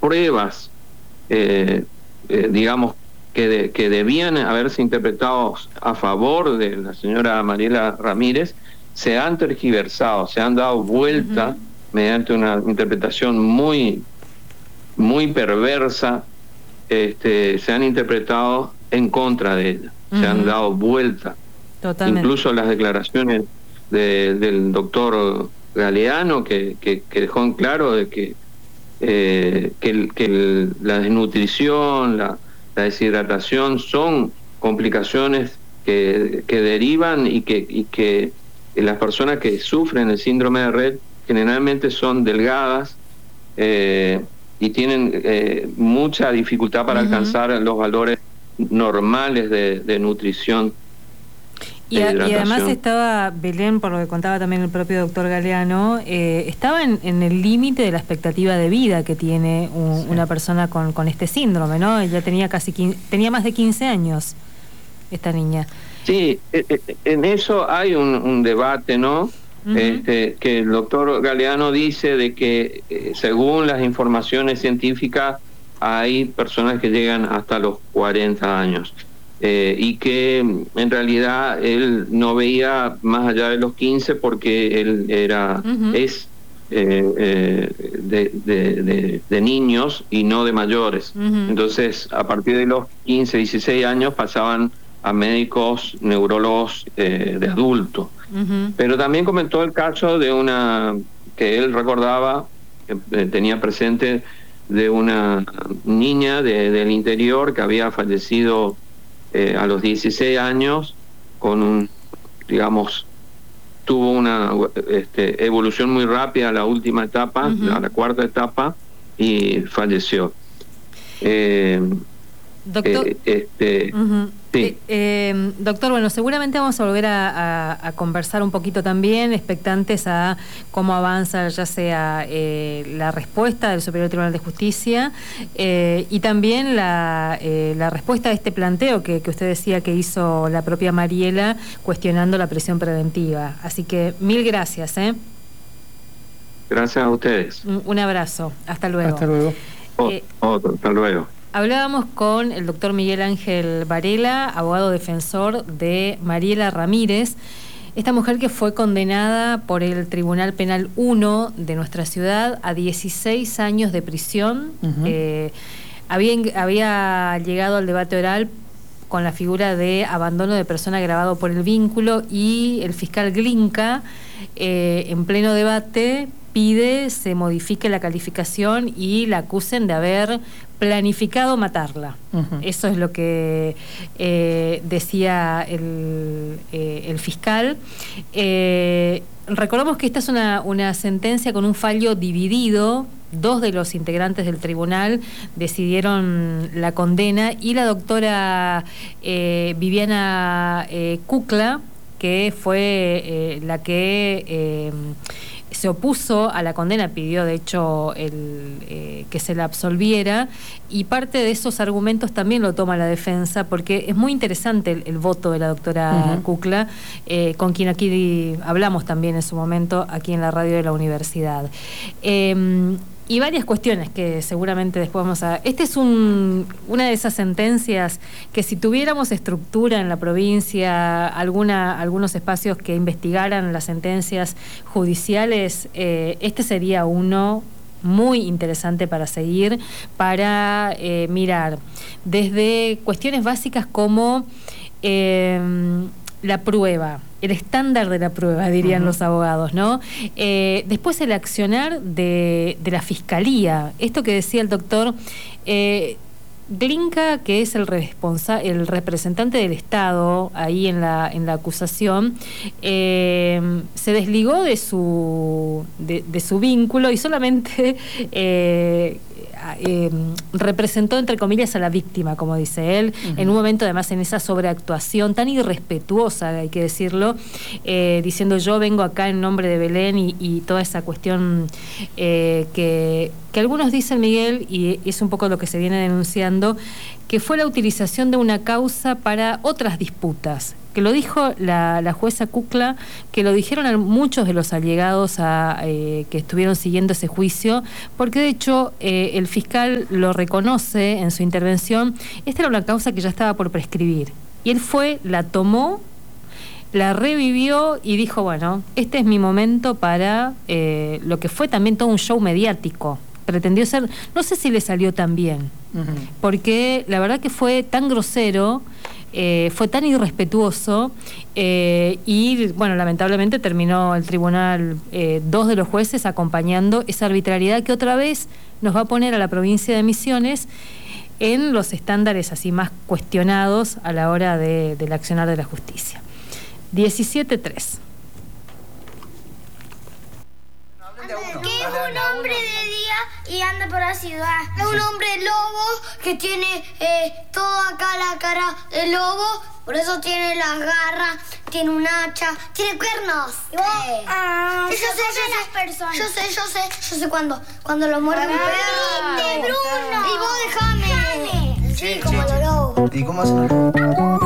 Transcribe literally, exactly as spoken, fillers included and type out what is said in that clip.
pruebas, eh, eh, digamos, que, de, que debían haberse interpretado a favor de la señora Mariela Ramírez, se han tergiversado, se han dado vuelta uh-huh. mediante una interpretación muy, muy perversa, este, se han interpretado en contra de ella, uh-huh. se han dado vuelta. Totalmente. Incluso las declaraciones de, del doctor Galeano, que, que, que dejó en claro de que, eh, que, el, que el, la desnutrición, la, la deshidratación son complicaciones que, que derivan y que, y que las personas que sufren el síndrome de Rett generalmente son delgadas eh, y tienen eh, mucha dificultad para uh-huh. alcanzar los valores normales de, de nutrición. Y, a, y además estaba, Belén, por lo que contaba también el propio doctor Galeano, eh, estaba en, en el límite de la expectativa de vida que tiene un, sí. una persona con, con este síndrome, ¿no? Ella tenía casi quince, tenía más de quince años, esta niña. Sí, en eso hay un, un debate, ¿no? Uh-huh. Este, que el doctor Galeano dice de que eh, según las informaciones científicas hay personas que llegan hasta los cuarenta años. Eh, y que en realidad él no veía más allá de los quince porque él era uh-huh. es eh, eh, de, de, de, de niños y no de mayores. Uh-huh. Entonces, a partir de los quince, dieciséis años pasaban a médicos neurólogos eh, de adulto. Uh-huh. Pero también comentó el caso de una que él recordaba, que tenía presente, de una niña de, del interior que había fallecido Eh, a los dieciséis años, con un, digamos, tuvo una este, evolución muy rápida a la última etapa, uh-huh. a la cuarta etapa, y falleció. Eh, Doctor, eh, este, uh-huh. sí. eh, eh, doctor, bueno, seguramente vamos a volver a, a, a conversar un poquito también, expectantes a cómo avanza ya sea eh, la respuesta del Superior Tribunal de Justicia eh, y también la, eh, la respuesta a este planteo que, que usted decía que hizo la propia Mariela cuestionando la prisión preventiva. Así que mil gracias. ¿eh? Gracias a ustedes. Un, un abrazo. Hasta luego. Hasta luego. Eh, Otro, hasta luego. Hablábamos con el doctor Miguel Ángel Varela, abogado defensor de Mariela Ramírez, esta mujer que fue condenada por el Tribunal Penal uno de nuestra ciudad a dieciséis años de prisión. Uh-huh. Eh, había, había llegado al debate oral con la figura de abandono de persona agravado por el vínculo y el fiscal Glinka, eh, en pleno debate, pide se modifique la calificación y la acusen de haber planificado matarla. Uh-huh. Eso es lo que eh, decía el, eh, el fiscal. Eh, recordemos que esta es una, una sentencia con un fallo dividido. Dos de los integrantes del tribunal decidieron la condena y la doctora eh, Viviana eh, Cucla, que fue eh, la que eh, se opuso a la condena, pidió de hecho el, eh, que se la absolviera, y parte de esos argumentos también lo toma la defensa, porque es muy interesante el, el voto de la doctora uh-huh. Cucla, eh, con quien aquí hablamos también en su momento, aquí en la radio de la universidad. Eh, Y varias cuestiones que seguramente después vamos a... Este es un, una de esas sentencias que si tuviéramos estructura en la provincia, alguna, algunos espacios que investigaran las sentencias judiciales, eh, este sería uno muy interesante para seguir, para eh, mirar desde cuestiones básicas como eh, la prueba, el estándar de la prueba, dirían uh-huh. los abogados, ¿no? Eh, después el accionar de, de la fiscalía. Esto que decía el doctor eh, Glinka, que es el responsa- el representante del Estado ahí en la, en la acusación, eh, se desligó de su, de, de su vínculo y solamente eh, eh, representó, entre comillas, a la víctima, como dice él, uh-huh. en un momento además en esa sobreactuación tan irrespetuosa, hay que decirlo, eh, diciendo yo vengo acá en nombre de Belén y, y toda esa cuestión eh, que, que que algunos dicen, Miguel, y es un poco lo que se viene denunciando, que fue la utilización de una causa para otras disputas, que lo dijo la, la jueza Kukla, que lo dijeron a muchos de los allegados a, eh, que estuvieron siguiendo ese juicio, porque de hecho eh, el fiscal lo reconoce en su intervención. Esta era una causa que ya estaba por prescribir, y él fue, la tomó, la revivió y dijo, bueno, este es mi momento para eh, lo que fue también todo un show mediático. Pretendió ser, no sé si le salió tan bien, uh-huh. porque la verdad que fue tan grosero, eh, fue tan irrespetuoso, eh, y bueno, lamentablemente terminó el tribunal, eh, dos de los jueces acompañando esa arbitrariedad que otra vez nos va a poner a la provincia de Misiones en los estándares así más cuestionados a la hora de, del accionar de la justicia. diecisiete tres. Que es un hombre de día y anda por la ciudad. Es un hombre lobo que tiene eh, toda acá la cara de lobo, por eso tiene las garras, tiene un hacha, tiene cuernos. Y vos, eh, ah, yo sé, yo sé, las personas. yo sé, yo sé, yo sé cuando, cuando lo muerde un perro. ¡Bruno! Y vos déjame. Sí, como los lobos. ¿Y cómo hacen los lobos?